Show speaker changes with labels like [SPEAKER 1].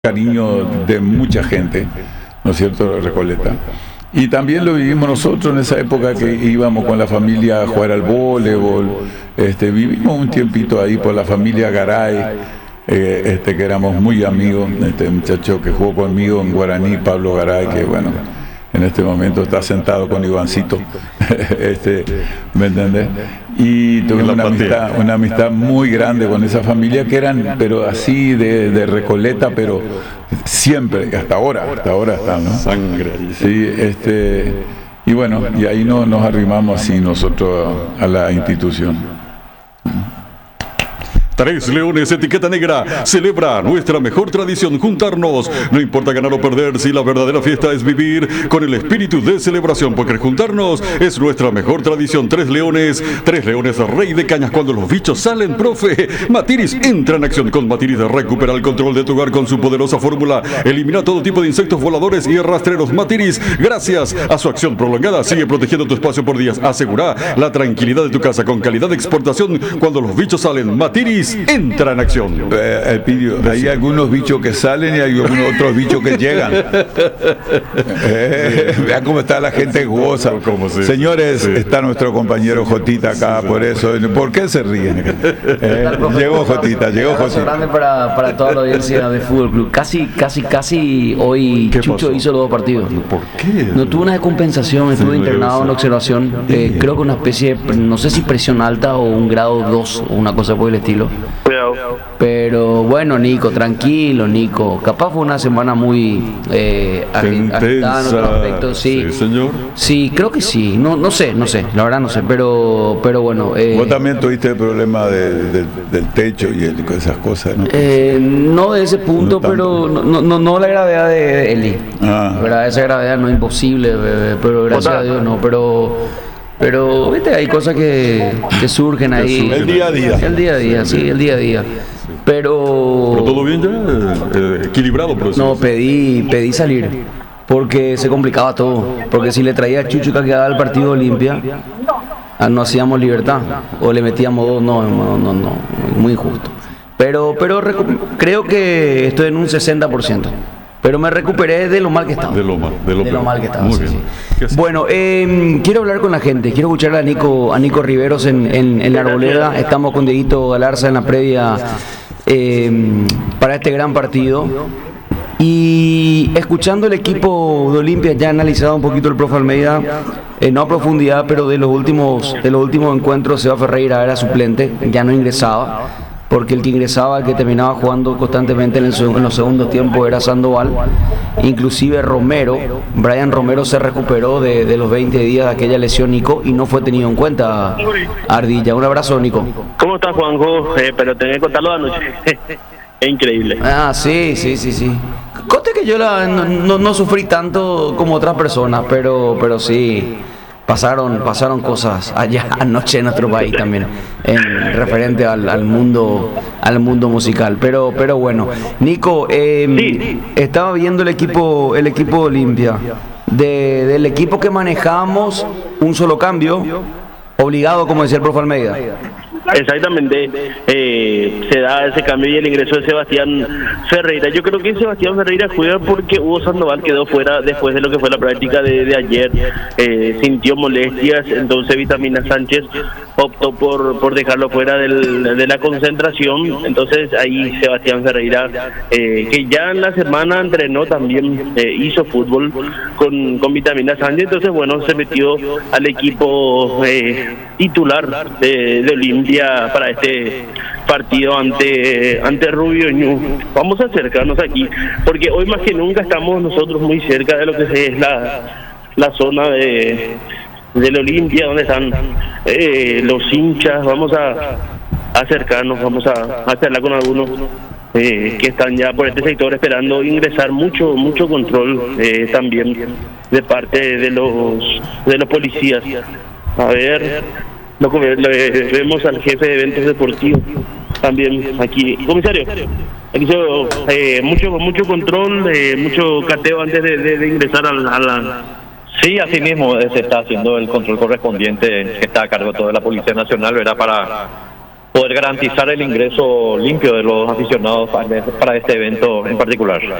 [SPEAKER 1] cariño de mucha gente, ¿no es cierto?, Recoleta. Y también lo vivimos nosotros en esa época que íbamos con la familia a jugar al voleibol. Vivimos un tiempito ahí por la familia Garay, que éramos muy amigos. Este muchacho que jugó conmigo en Guaraní, Pablo Garay, que bueno, en este momento está sentado con Ivancito, ¿me entendés? Y tuve una amistad muy grande con esa familia que eran, pero así de Recoleta, pero siempre, hasta ahora está, ¿no?
[SPEAKER 2] Sangre.
[SPEAKER 1] Sí, y bueno, y ahí nos arrimamos así nosotros a la institución.
[SPEAKER 2] Tres Leones, etiqueta negra, celebra nuestra mejor tradición, juntarnos. No importa ganar o perder, si la verdadera fiesta es vivir con el espíritu de celebración, porque juntarnos es nuestra mejor tradición. Tres Leones, rey de cañas. Cuando los bichos salen, profe, Matiris entra en acción. Con Matiris recupera el control de tu hogar con su poderosa fórmula. Elimina todo tipo de insectos voladores y rastreros. Matiris, gracias a su acción prolongada, sigue protegiendo tu espacio por días. Asegura la tranquilidad de tu casa con calidad de exportación. Cuando los bichos salen, Matiris entra en acción.
[SPEAKER 1] Elpidio, hay algunos bichos que salen y hay algunos otros bichos que llegan. Vean cómo está la gente goza. Señores, está nuestro compañero Jotita acá, por eso. ¿Por qué se ríen? Llegó Jotita.
[SPEAKER 3] Grande para toda la audiencia de Fútbol Club. Casi hoy Chucho hizo los dos partidos.
[SPEAKER 2] ¿Por qué?
[SPEAKER 3] No tuvo una descompensación, estuvo internado en observación. Creo que una especie, no sé si presión alta o un grado 2 o una cosa por el estilo. Pero bueno, Nico, tranquilo, Nico. Capaz fue una semana muy agitada en otro aspecto. Sí,
[SPEAKER 2] señor.
[SPEAKER 3] Sí, creo que sí. No sé, la verdad no sé. Pero bueno.
[SPEAKER 1] Vos también tuviste el problema del techo y esas cosas, ¿no?
[SPEAKER 3] No de ese punto, no pero no la gravedad de Eli. ¿Verdad? Esa gravedad no es imposible, pero gracias a Dios no. Pero, viste, hay cosas que surgen ahí.
[SPEAKER 1] El día a día.
[SPEAKER 3] El día a día. Pero
[SPEAKER 2] todo bien ya, equilibrado, profesor.
[SPEAKER 3] No, pedí salir, porque se complicaba todo. Porque si le traía a Chucho que quedaba al partido Olimpia, no hacíamos libertad. O le metíamos dos, no, muy injusto. Pero creo que estoy en un 60%. Pero me recuperé de lo mal que estaba.
[SPEAKER 2] De lo mal que estaba.
[SPEAKER 3] Muy bien. Sí. Bueno, quiero hablar con la gente. Quiero escuchar a Nico Riveros en la Arboleda. Estamos con Dieguito Galarza en la previa para este gran partido. Y escuchando el equipo de Olimpia, ya analizado un poquito el profe Almeida, no a profundidad, pero de los últimos encuentros, Seba Ferreira era suplente, ya no ingresaba. Porque el que ingresaba, el que terminaba jugando constantemente en los segundos tiempos era Sandoval. Inclusive Brian Romero se recuperó de los 20 días de aquella lesión, Nico, y no fue tenido en cuenta Ardilla. Un abrazo, Nico.
[SPEAKER 4] ¿Cómo estás, Juanjo? Pero tenés que contarlo anoche. Es increíble.
[SPEAKER 3] Sí. Conste que yo no sufrí tanto como otras personas, pero sí. Pasaron cosas allá anoche en nuestro país también, en referente al mundo musical. Pero bueno, Nico, estaba viendo el equipo de Olimpia. Del equipo que manejamos, un solo cambio, obligado, como decía el profe Almeida.
[SPEAKER 4] Exactamente, se da ese cambio y el ingreso de Sebastián Ferreira. Yo creo que Sebastián Ferreira juega porque Hugo Sandoval quedó fuera después de lo que fue la práctica de ayer, sintió molestias, entonces Vitamina Sánchez optó por dejarlo fuera de la concentración. Entonces ahí Sebastián Ferreira, que ya en la semana entrenó también, hizo fútbol con Vitamina Sánchez, entonces bueno, se metió al equipo titular de Olimpia para este partido ante Rubio Ñu. Vamos a acercarnos aquí, porque hoy más que nunca estamos nosotros muy cerca de lo que es la zona del Olimpia, donde están los hinchas. Vamos a acercarnos, vamos a charlar con algunos que están ya por este sector esperando ingresar. Mucho control también de parte de los policías. A ver, vemos al jefe de eventos deportivos también aquí. Comisario, aquí mucho control, mucho cateo antes de ingresar a la...
[SPEAKER 5] Sí, así mismo se está haciendo el control correspondiente que está a cargo de toda la Policía Nacional, ¿verdad?
[SPEAKER 4] poder garantizar el ingreso limpio de los aficionados para este evento en particular.